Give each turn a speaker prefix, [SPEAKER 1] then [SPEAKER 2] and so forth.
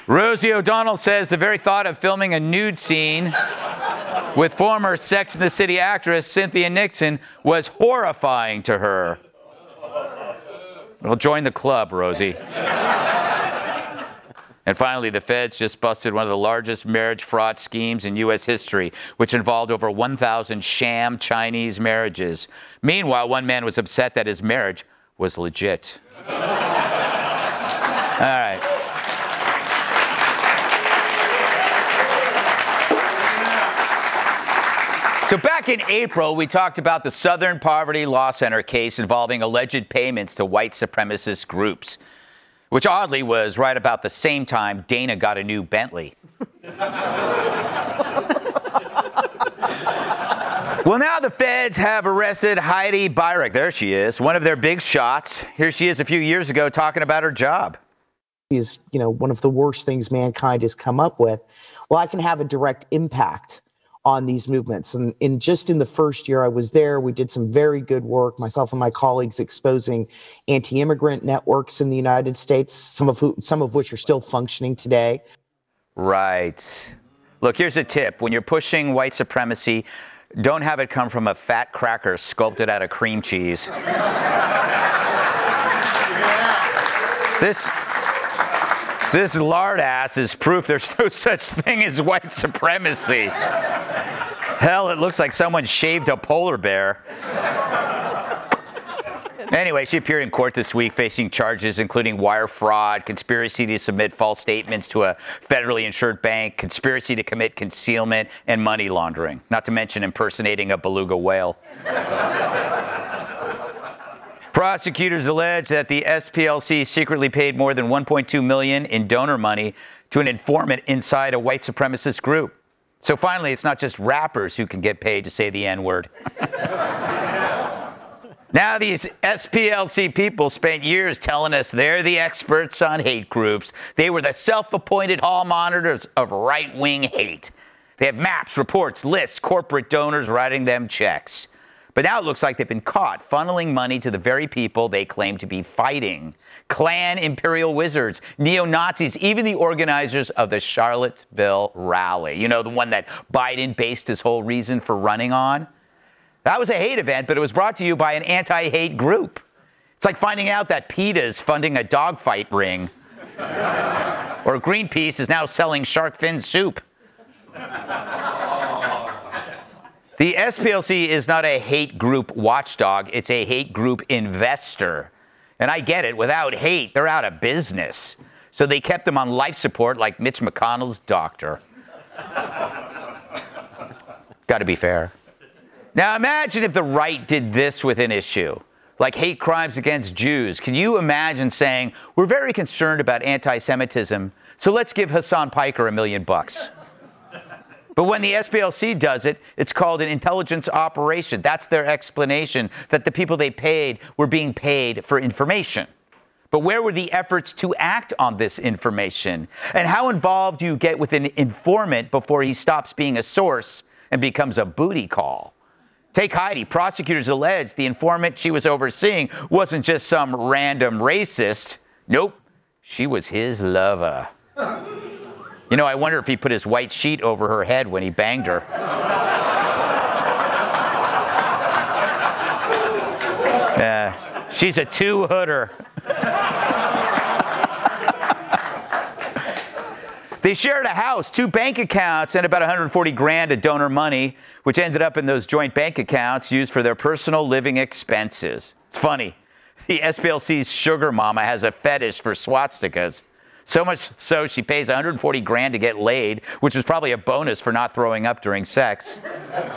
[SPEAKER 1] Rosie O'Donnell says the very thought of filming a nude scene with former Sex and the City actress Cynthia Nixon was horrifying to her. Well, join the club, Rosie. And finally, the feds just busted one of the largest marriage fraud schemes in U.S. history, which involved over 1,000 sham Chinese marriages. Meanwhile, one man was upset that his marriage was legit. All right. So back in April, we talked about the Southern Poverty Law Center case involving alleged payments to white supremacist groups, which oddly was right about the same time Dana got a new Bentley. Well, now the feds have arrested Heidi Beirich. There she is, one of their big shots. Here she is a few years ago talking about her job.
[SPEAKER 2] Is, one of the worst things mankind has come up with. Well, I can have a direct impact on these movements. And in the first year I was there, we did some very good work, myself and my colleagues, exposing anti-immigrant networks in the United States, some of which are still functioning today.
[SPEAKER 1] Right. Look, here's a tip. When you're pushing white supremacy, don't have it come from a fat cracker sculpted out of cream cheese. This lard ass is proof there's no such thing as white supremacy. Hell, it looks like someone shaved a polar bear. Anyway, she appeared in court this week facing charges including wire fraud, conspiracy to submit false statements to a federally insured bank, conspiracy to commit concealment, and money laundering, not to mention impersonating a beluga whale. Prosecutors allege that the SPLC secretly paid more than $1.2 million in donor money to an informant inside a white supremacist group. So finally, it's not just rappers who can get paid to say the N-word. Now these SPLC people spent years telling us they're the experts on hate groups. They were the self-appointed hall monitors of right-wing hate. They have maps, reports, lists, corporate donors writing them checks. But now it looks like they've been caught funneling money to the very people they claim to be fighting. Klan imperial wizards, neo-Nazis, even the organizers of the Charlottesville rally. The one that Biden based his whole reason for running on. That was a hate event, but it was brought to you by an anti-hate group. It's like finding out that PETA's funding a dogfight ring. Or Greenpeace is now selling shark fin soup. The SPLC is not a hate group watchdog, it's a hate group investor. And I get it, without hate, they're out of business. So they kept them on life support like Mitch McConnell's doctor. Gotta be fair. Now imagine if the right did this with an issue, like hate crimes against Jews. Can you imagine saying, we're very concerned about anti-Semitism, so let's give Hassan Piker $1 million. But when the SPLC does it, it's called an intelligence operation. That's their explanation, that the people they paid were being paid for information. But where were the efforts to act on this information? And how involved do you get with an informant before he stops being a source and becomes a booty call? Take Heidi. Prosecutors allege the informant she was overseeing wasn't just some random racist. Nope, she was his lover. I wonder if he put his white sheet over her head when he banged her. She's a two-hooder. They shared a house, 2 bank accounts, and about $140,000 of donor money, which ended up in those joint bank accounts used for their personal living expenses. It's funny. The SPLC's sugar mama has a fetish for swastikas. So much so she pays $140,000 to get laid, which was probably a bonus for not throwing up during sex.